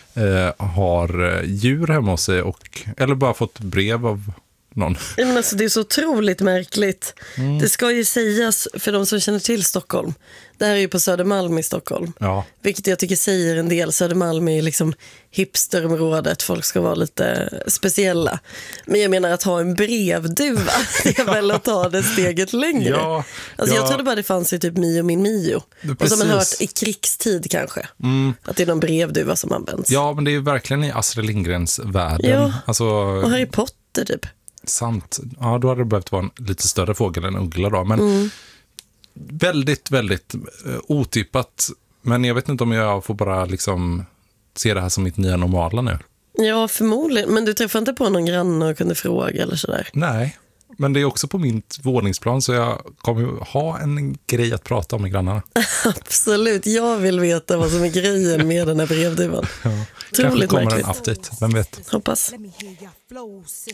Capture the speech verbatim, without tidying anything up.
eh, har djur hemma hos sig och, eller bara fått brev av någon. Ja, men alltså, det är så otroligt märkligt. Mm. Det ska ju sägas för de som känner till Stockholm. Det här är ju på Södermalm i Stockholm. Ja. Vilket jag tycker säger en del. Södermalm är liksom hipsterområdet. Folk ska vara lite speciella. Men jag menar att ha en brevduva, det är väl att ta det steget längre. Ja, alltså ja. Jag trodde bara det fanns i typ Mio min Mio. Och som man hört i krigstid kanske. Mm. Att det är någon brevduva som används. Ja, men det är ju verkligen i Astrid Lindgrens världen. Ja. Alltså, och Harry Potter typ. Sant. Ja, då hade det behövt vara en lite större fågel än uggla då. Men Mm. väldigt, väldigt uh, otippat. Men jag vet inte om jag får bara liksom se det här som mitt nya normala nu. Ja, förmodligen. Men du träffade inte på någon granne och kunde fråga eller sådär? Nej, men det är också på min våningsplan så jag kommer ju ha en grej att prata om med grannarna. Absolut, jag vill veta vad som är grejen med den här brevduvan. Ja. Kanske kommer en update, vem vet. Hoppas.